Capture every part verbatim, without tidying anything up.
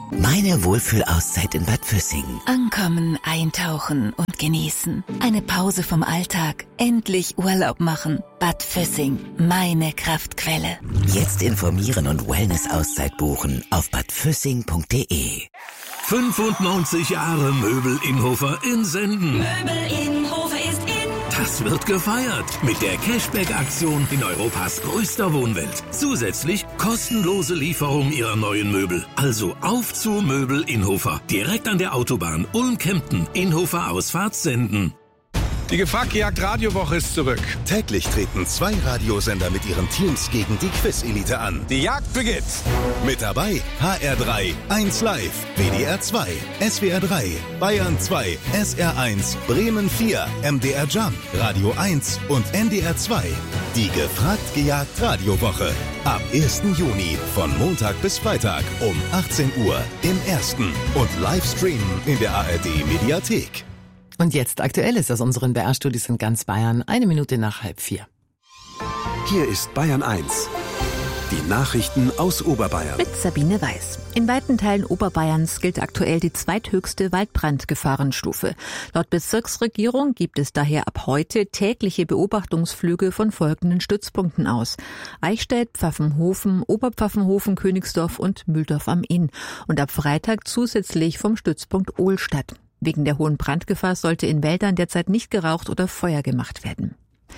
Meine Wohlfühlauszeit in Bad Füssing. Ankommen, eintauchen und genießen. Eine Pause vom Alltag. Endlich Urlaub machen. Bad Füssing, meine Kraftquelle. Jetzt informieren und Wellness-Auszeit buchen auf bad füssing punkt de. fünfundneunzig Jahre Möbel Innhofer in Senden. Möbel Innhofer ist in. Das wird gefeiert mit der Cashback-Aktion in Europas größter Wohnwelt. Zusätzlich kostenlose Lieferung Ihrer neuen Möbel. Also auf zu Möbel Innhofer. Direkt an der Autobahn Ulm-Kempten. Innhofer Ausfahrt Senden. Die Gefragt-Gejagt-Radiowoche ist zurück. Täglich treten zwei Radiosender mit ihren Teams gegen die Quiz-Elite an. Die Jagd beginnt. Mit dabei H R drei, eins Live, W D R zwei, S W R drei, Bayern zwei, S R eins, Bremen vier, M D R Jump, Radio eins und N D R zwei. Die Gefragt-Gejagt-Radiowoche. Ab ersten Juni von Montag bis Freitag um achtzehn Uhr im Ersten und Livestreamen in der A R D-Mediathek. Und jetzt Aktuelles aus unseren B R-Studios in ganz Bayern, eine Minute nach halb vier. Hier ist Bayern eins. Die Nachrichten aus Oberbayern. Mit Sabine Weiß. In weiten Teilen Oberbayerns gilt aktuell die zweithöchste Waldbrandgefahrenstufe. Laut Bezirksregierung gibt es daher ab heute tägliche Beobachtungsflüge von folgenden Stützpunkten aus: Eichstätt, Pfaffenhofen, Oberpfaffenhofen, Königsdorf und Mühldorf am Inn. Und ab Freitag zusätzlich vom Stützpunkt Ohlstadt. Wegen der hohen Brandgefahr sollte in Wäldern derzeit nicht geraucht oder Feuer gemacht werden.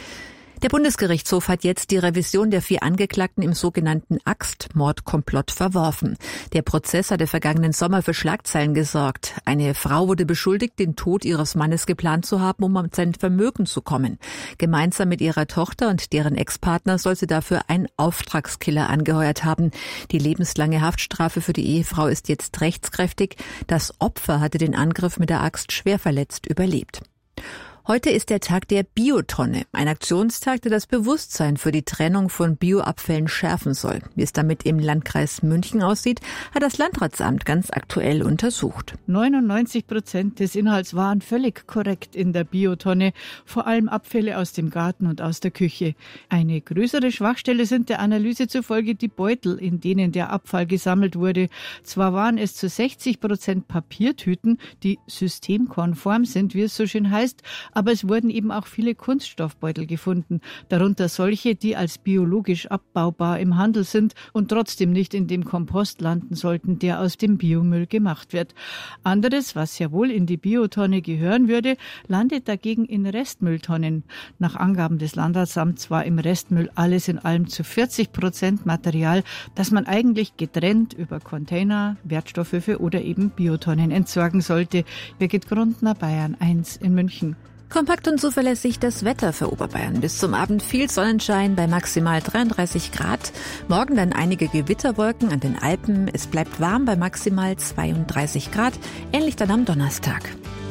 Der Bundesgerichtshof hat jetzt die Revision der vier Angeklagten im sogenannten Axtmordkomplott verworfen. Der Prozess hatte vergangenen Sommer für Schlagzeilen gesorgt. Eine Frau wurde beschuldigt, den Tod ihres Mannes geplant zu haben, um an sein Vermögen zu kommen. Gemeinsam mit ihrer Tochter und deren Ex-Partner soll sie dafür einen Auftragskiller angeheuert haben. Die lebenslange Haftstrafe für die Ehefrau ist jetzt rechtskräftig. Das Opfer hatte den Angriff mit der Axt schwer verletzt überlebt. Heute ist der Tag der Biotonne, ein Aktionstag, der das Bewusstsein für die Trennung von Bioabfällen schärfen soll. Wie es damit im Landkreis München aussieht, hat das Landratsamt ganz aktuell untersucht. neunundneunzig Prozent des Inhalts waren völlig korrekt in der Biotonne, vor allem Abfälle aus dem Garten und aus der Küche. Eine größere Schwachstelle sind der Analyse zufolge die Beutel, in denen der Abfall gesammelt wurde. Zwar waren es zu sechzig Prozent Papiertüten, die systemkonform sind, wie es so schön heißt, aber es wurden eben auch viele Kunststoffbeutel gefunden, darunter solche, die als biologisch abbaubar im Handel sind und trotzdem nicht in dem Kompost landen sollten, der aus dem Biomüll gemacht wird. Anderes, was ja wohl in die Biotonne gehören würde, landet dagegen in Restmülltonnen. Nach Angaben des Landratsamts war im Restmüll alles in allem zu vierzig Prozent Material, das man eigentlich getrennt über Container, Wertstoffhöfe oder eben Biotonnen entsorgen sollte. Birgit Grundner, Bayern eins in München. Kompakt und zuverlässig das Wetter für Oberbayern. Bis zum Abend viel Sonnenschein bei maximal dreiunddreißig Grad. Morgen dann einige Gewitterwolken an den Alpen. Es bleibt warm bei maximal zweiunddreißig Grad. Ähnlich dann am Donnerstag.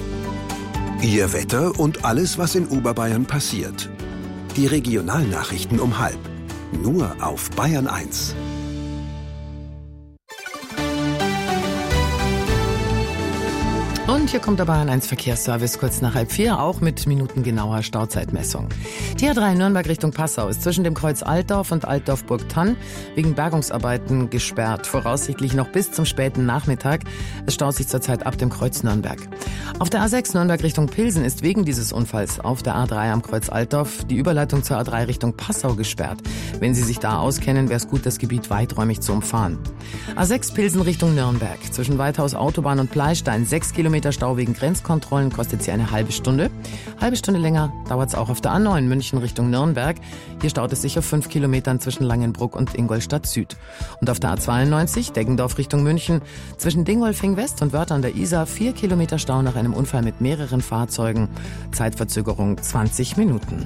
Ihr Wetter und alles, was in Oberbayern passiert. Die Regionalnachrichten um halb. Nur auf Bayern eins. Und hier kommt der Bayern eins Verkehrsservice kurz nach halb vier, auch mit minutengenauer Stauzeitmessung. Die A drei Nürnberg Richtung Passau ist zwischen dem Kreuz Altdorf und Altdorf-Burgtann wegen Bergungsarbeiten gesperrt, voraussichtlich noch bis zum späten Nachmittag. Es staut sich zurzeit ab dem Kreuz Nürnberg. Auf der A sechs Nürnberg Richtung Pilsen ist wegen dieses Unfalls auf der A drei am Kreuz Altdorf die Überleitung zur A drei Richtung Passau gesperrt. Wenn Sie sich da auskennen, wäre es gut, das Gebiet weiträumig zu umfahren. A sechs Pilsen Richtung Nürnberg. Zwischen Weithaus Autobahn und Pleistein sechs Kilometer Stau wegen Grenzkontrollen, kostet sie eine halbe Stunde. Halbe Stunde länger dauert es auch auf der A neun München Richtung Nürnberg. Hier staut es sich auf fünf Kilometern zwischen Langenbruck und Ingolstadt Süd. Und auf der A zweiundneunzig Deggendorf Richtung München zwischen Dingolfing West und Wörth an der Isar vier Kilometer Stau nach einem Unfall mit mehreren Fahrzeugen. Zeitverzögerung zwanzig Minuten.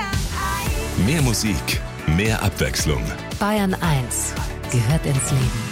Mehr Musik, mehr Abwechslung. Bayern eins gehört ins Leben.